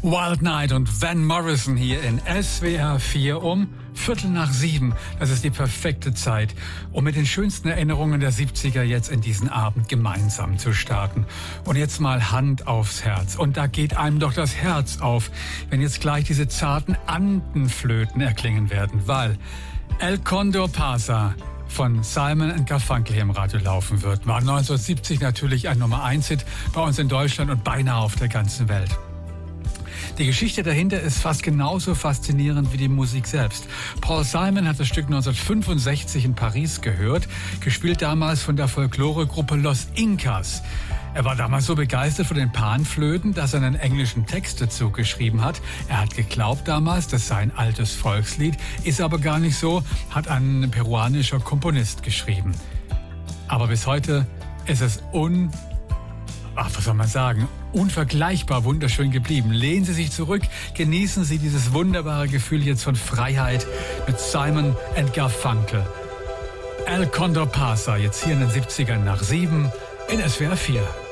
Wild Night und Van Morrison hier in SWR 4 um 7:15. Das ist die perfekte Zeit, um mit den schönsten Erinnerungen der 70er jetzt in diesen Abend gemeinsam zu starten. Und jetzt mal Hand aufs Herz. Und da geht einem doch das Herz auf, wenn jetzt gleich diese zarten Andenflöten erklingen werden, weil El Condor Pasa von Simon & Garfunkel hier im Radio laufen wird. War 1970 natürlich ein Nummer-1-Hit bei uns in Deutschland und beinahe auf der ganzen Welt. Die Geschichte dahinter ist fast genauso faszinierend wie die Musik selbst. Paul Simon hat das Stück 1965 in Paris gehört, gespielt damals von der Folkloregruppe Los Incas. Er war damals so begeistert von den Panflöten, dass er einen englischen Text dazu geschrieben hat. Er hat geglaubt damals, das sei ein altes Volkslied, ist aber gar nicht so, hat ein peruanischer Komponist geschrieben. Aber bis heute ist es unvergleichbar wunderschön geblieben. Lehnen Sie sich zurück, genießen Sie dieses wunderbare Gefühl jetzt von Freiheit mit Simon & Garfunkel. El Condor Pasa, jetzt hier in den 70ern nach 7 in SWR 4.